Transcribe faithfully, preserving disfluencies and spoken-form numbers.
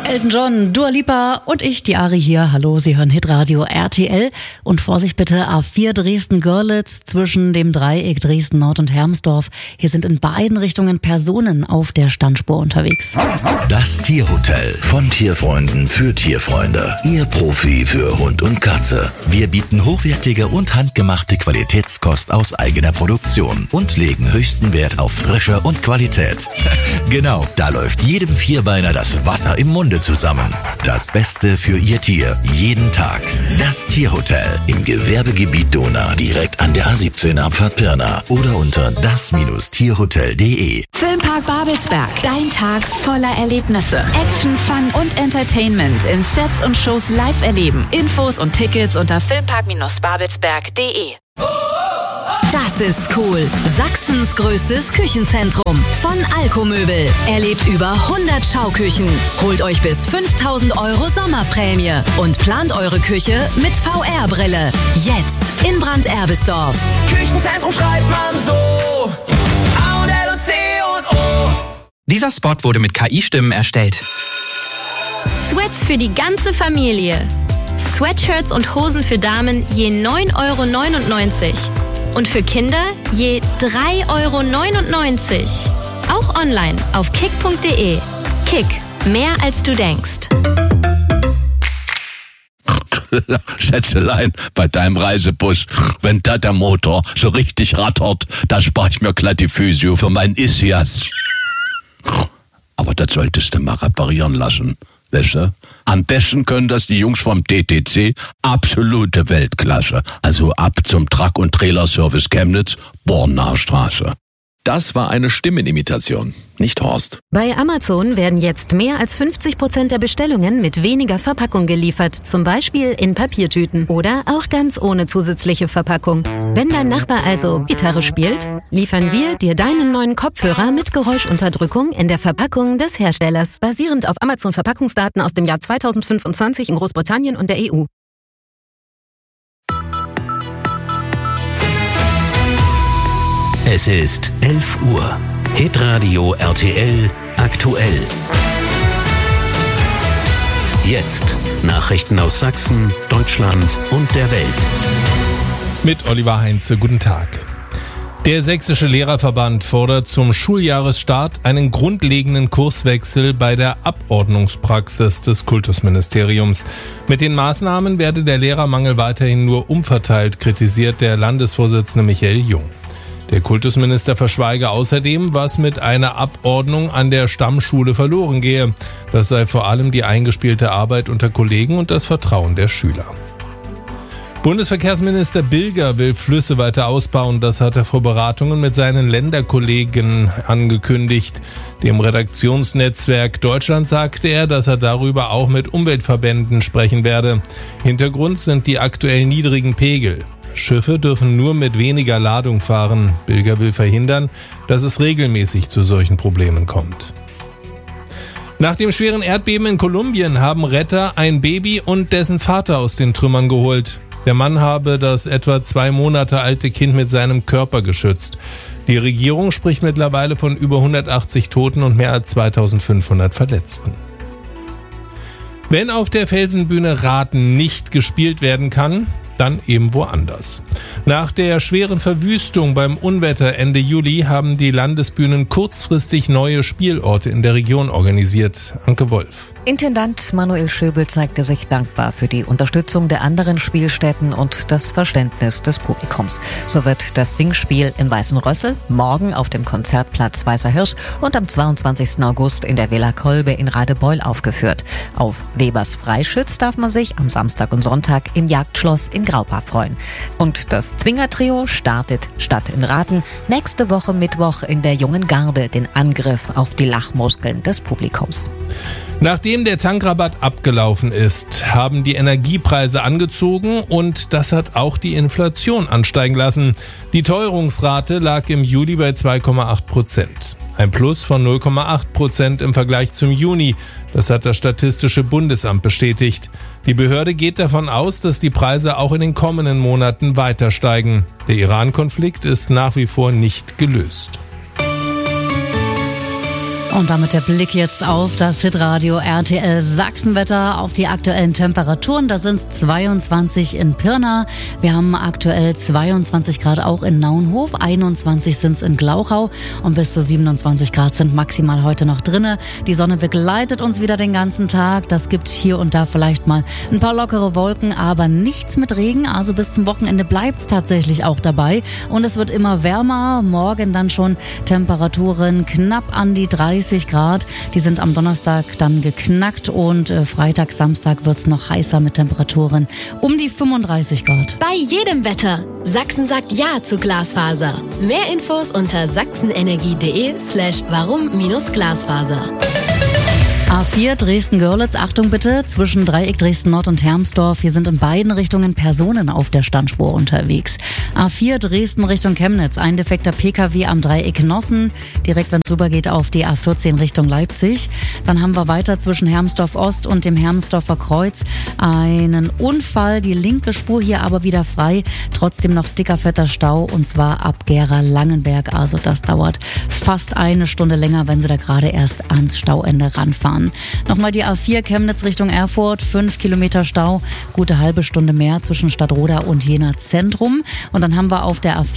Elton John, Dua Lipa und ich, die Ari hier. Hallo, Sie hören Hitradio R T L. Und Vorsicht bitte, A vier Dresden-Görlitz zwischen dem Dreieck Dresden-Nord und Hermsdorf. Hier sind in beiden Richtungen Personen auf der Standspur unterwegs. Das Tierhotel von Tierfreunden für Tierfreunde. Ihr Profi für Hund und Katze. Wir bieten hochwertige und handgemachte Qualitätskost aus eigener Produktion und legen höchsten Wert auf Frische und Qualität. Genau, da läuft jedem Vierbeiner das Wasser im Munde zusammen. Das Beste für Ihr Tier, jeden Tag. Das Tierhotel im Gewerbegebiet Donau, direkt an der A siebzehn Abfahrt Pirna oder unter das Tierhotel punkt de. Filmpark Babelsberg, dein Tag voller Erlebnisse. Action, Fun und Entertainment in Sets und Shows live erleben. Infos und Tickets unter filmpark babelsberg punkt de. Das ist cool. Sachsens größtes Küchenzentrum von Alkomöbel. Erlebt über hundert Schauküchen. Holt euch bis fünftausend Euro Sommerprämie und plant eure Küche mit V R-Brille. Jetzt in Brand-Erbisdorf. Küchenzentrum schreibt man so. A und L und C und O. Dieser Spot wurde mit K I-Stimmen erstellt. Sweats für die ganze Familie. Sweatshirts und Hosen für Damen je neun Euro neunundneunzig. Und für Kinder je drei Euro neunundneunzig. Auch online auf kick punkt de. Kick, mehr als du denkst. Schätzelein, bei deinem Reisebus, wenn da der Motor so richtig rattert, da spare ich mir glatt die Physio für meinen Ischias. Aber das solltest du mal reparieren lassen. Weißt du? Am besten können das die Jungs vom D T C, absolute Weltklasse. Also ab zum Truck- und Trailerservice Chemnitz, Bornaer Straße. Das war eine Stimmenimitation, nicht Horst. Bei Amazon werden jetzt mehr als fünfzig Prozent der Bestellungen mit weniger Verpackung geliefert, zum Beispiel in Papiertüten oder auch ganz ohne zusätzliche Verpackung. Wenn dein Nachbar also Gitarre spielt, liefern wir dir deinen neuen Kopfhörer mit Geräuschunterdrückung in der Verpackung des Herstellers, basierend auf Amazon-Verpackungsdaten aus dem Jahr zweitausendfünfundzwanzig in Großbritannien und der E U. Es ist elf Uhr. Hitradio R T L aktuell. Jetzt Nachrichten aus Sachsen, Deutschland und der Welt. Mit Oliver Heinze, guten Tag. Der Sächsische Lehrerverband fordert zum Schuljahresstart einen grundlegenden Kurswechsel bei der Abordnungspraxis des Kultusministeriums. Mit den Maßnahmen werde der Lehrermangel weiterhin nur umverteilt, kritisiert der Landesvorsitzende Michael Jung. Der Kultusminister verschweige außerdem, was mit einer Abordnung an der Stammschule verloren gehe. Das sei vor allem die eingespielte Arbeit unter Kollegen und das Vertrauen der Schüler. Bundesverkehrsminister Bilger will Flüsse weiter ausbauen. Das hat er vor Beratungen mit seinen Länderkollegen angekündigt. Dem Redaktionsnetzwerk Deutschland sagte er, dass er darüber auch mit Umweltverbänden sprechen werde. Hintergrund sind die aktuell niedrigen Pegel. Schiffe dürfen nur mit weniger Ladung fahren. Bilger will verhindern, dass es regelmäßig zu solchen Problemen kommt. Nach dem schweren Erdbeben in Kolumbien haben Retter ein Baby und dessen Vater aus den Trümmern geholt. Der Mann habe das etwa zwei Monate alte Kind mit seinem Körper geschützt. Die Regierung spricht mittlerweile von über hundertachtzig Toten und mehr als zweitausendfünfhundert Verletzten. Wenn auf der Felsenbühne Raten nicht gespielt werden kann, dann eben woanders. Nach der schweren Verwüstung beim Unwetter Ende Juli haben die Landesbühnen kurzfristig neue Spielorte in der Region organisiert. Anke Wolf. Intendant Manuel Schöbel zeigte sich dankbar für die Unterstützung der anderen Spielstätten und das Verständnis des Publikums. So wird das Singspiel im Weißen Rössel morgen auf dem Konzertplatz Weißer Hirsch und am zweiundzwanzigsten August in der Villa Kolbe in Radebeul aufgeführt. Auf Webers Freischütz darf man sich am Samstag und Sonntag im Jagdschloss in Graupa freuen. Und das Zwingertrio startet statt in Raten nächste Woche Mittwoch in der Jungen Garde den Angriff auf die Lachmuskeln des Publikums. Nachdem der Tankrabatt abgelaufen ist, haben die Energiepreise angezogen und das hat auch die Inflation ansteigen lassen. Die Teuerungsrate lag im Juli bei zwei Komma acht Prozent. Ein Plus von null Komma acht Prozent im Vergleich zum Juni. Das hat das Statistische Bundesamt bestätigt. Die Behörde geht davon aus, dass die Preise auch in den kommenden Monaten weiter steigen. Der Iran-Konflikt ist nach wie vor nicht gelöst. Und damit der Blick jetzt auf das Hitradio R T L Sachsenwetter, auf die aktuellen Temperaturen. Da sind zweiundzwanzig in Pirna. Wir haben aktuell zweiundzwanzig Grad auch in Naunhof, einundzwanzig sind es in Glauchau und bis zu siebenundzwanzig Grad sind maximal heute noch drinne. Die Sonne begleitet uns wieder den ganzen Tag. Das gibt hier und da vielleicht mal ein paar lockere Wolken, aber nichts mit Regen. Also bis zum Wochenende bleibt es tatsächlich auch dabei. Und es wird immer wärmer. Morgen dann schon Temperaturen knapp an die dreißig Grad. Die sind am Donnerstag dann geknackt und äh, Freitag, Samstag wird's noch heißer mit Temperaturen um die fünfunddreißig Grad. Bei jedem Wetter. Sachsen sagt Ja zu Glasfaser. Mehr Infos unter sachsenenergie.de slash warum minus Glasfaser. A vier Dresden-Görlitz, Achtung bitte, zwischen Dreieck Dresden-Nord und Hermsdorf. Hier sind in beiden Richtungen Personen auf der Standspur unterwegs. A vier Dresden Richtung Chemnitz, ein defekter P K W am Dreieck Nossen, direkt wenn es rübergeht auf die A vierzehn Richtung Leipzig. Dann haben wir weiter zwischen Hermsdorf Ost und dem Hermsdorfer Kreuz einen Unfall, die linke Spur hier aber wieder frei. Trotzdem noch dicker, fetter Stau und zwar ab Gera-Langenberg. Also das dauert fast eine Stunde länger, wenn Sie da gerade erst ans Stauende ranfahren. Nochmal die A vier Chemnitz Richtung Erfurt, fünf Kilometer Stau, gute halbe Stunde mehr zwischen Stadtroda und Jena Zentrum. Und dann haben wir auf der A vier